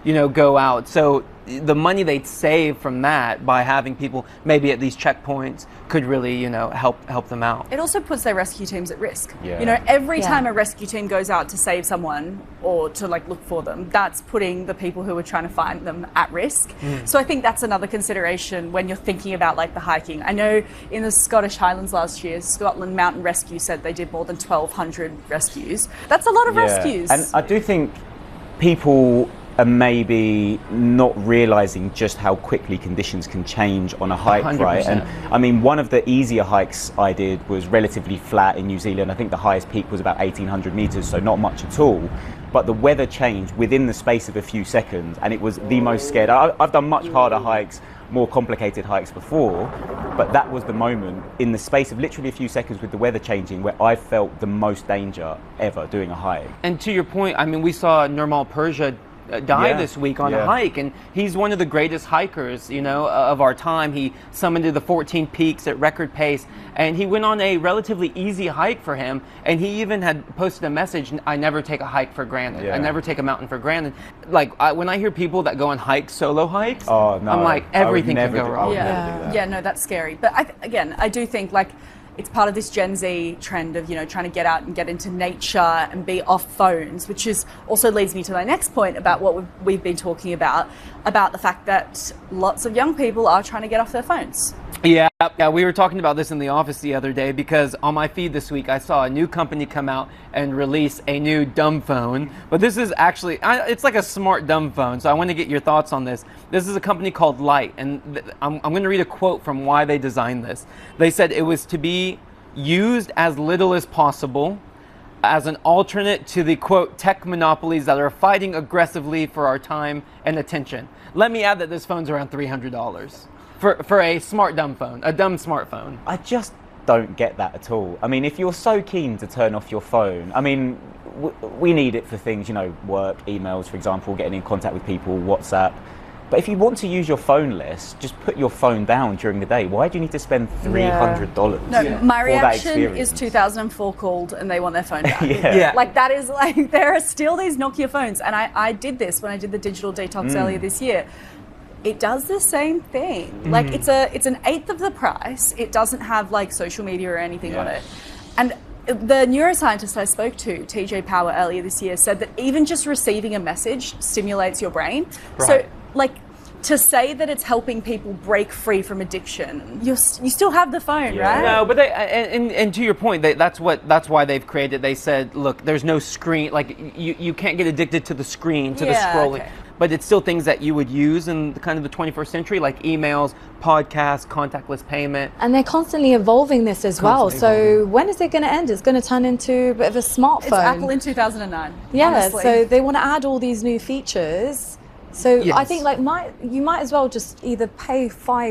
go out. So the money they'd save from that by having people maybe at these checkpoints could really, help them out. It also puts their rescue teams at risk. Yeah. Every time a rescue team goes out to save someone or to look for them, that's putting the people who are trying to find them at risk. So I think that's another consideration when you're thinking about the hiking. I know in the Scottish Highlands last year, Scotland Mountain Rescue said they did more than 1,200 rescues. That's a lot of rescues. And I do think people are maybe not realizing just how quickly conditions can change on a hike, 100%. right? And I mean, one of the easier hikes I did was relatively flat in New Zealand. I think the highest peak was about 1,800 meters, so not much at all. But the weather changed within the space of a few seconds, and it was the most scared. I've done much harder hikes, more complicated hikes before, but that was the moment in the space of literally a few seconds with the weather changing where I felt the most danger ever doing a hike. And to your point, I mean, we saw Nirmal Persia die this week on a hike, and he's one of the greatest hikers of our time. He summited the 14 peaks at record pace, and he went on a relatively easy hike for him, and he even had posted a message, I never take a hike for granted. I never take a mountain for granted. When I hear people that go on hikes, solo hikes, I'm like, everything can go wrong. No, that's scary. But I do think it's part of this Gen Z trend of, trying to get out and get into nature and be off phones, which also leads me to my next point about what we've been talking about the fact that lots of young people are trying to get off their phones. Yeah, we were talking about this in the office the other day because on my feed this week I saw a new company come out and release a new dumb phone. But this is actually, it's like a smart dumb phone, so I want to get your thoughts on this. This is a company called Light, and I'm going to read a quote from why they designed this. They said it was to be used as little as possible as an alternate to the, quote, tech monopolies that are fighting aggressively for our time and attention. Let me add that this phone's around $300. For a smart dumb phone, a dumb smartphone. I just don't get that at all. I mean, if you're so keen to turn off your phone, I mean, we need it for things, work, emails, for example, getting in contact with people, WhatsApp. But if you want to use your phone less, just put your phone down during the day. Why do you need to spend $300? No, my reaction is 2004 called and they want their phone back. That is there are still these Nokia phones. And I did this when I did the digital detox earlier this year. It does the same thing. It's an eighth of the price. It doesn't have social media or anything on it. And the neuroscientist I spoke to, TJ Power, earlier this year said that even just receiving a message stimulates your brain. Right. So to say that it's helping people break free from addiction, you still have the phone, right? No, but and to your point, that's why they've created. They said, look, there's no screen. You can't get addicted to the screen, to the scrolling. Okay. But it's still things that you would use in the kind of the 21st century, like emails, podcasts, contactless payment. And they're constantly evolving this as well. So when is it going to end? It's going to turn into a bit of a smartphone. It's Apple in 2009. Yeah, honestly. So they want to add all these new features. So I think you might as well just either pay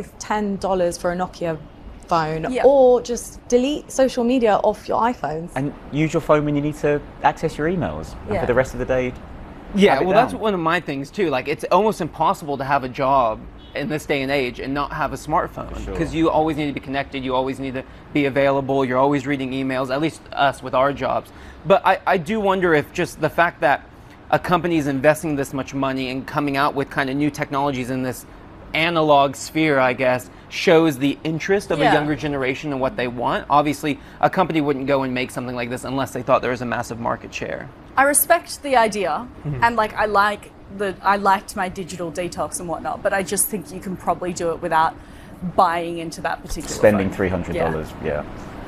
$5-10 for a Nokia phone or just delete social media off your iPhones. And use your phone when you need to access your emails. And for the rest of the day, that's one of my things too. It's almost impossible to have a job in this day and age and not have a smartphone because you always need to be connected. You always need to be available. You're always reading emails, at least us with our jobs. But I do wonder if just the fact that a company is investing this much money and coming out with kind of new technologies in this analog sphere, I guess, shows the interest of a younger generation and what they want. Obviously, a company wouldn't go and make something like this unless they thought there was a massive market share. I respect the idea, and I liked my digital detox and whatnot, but I just think you can probably do it without buying into that particular spending phone. $300.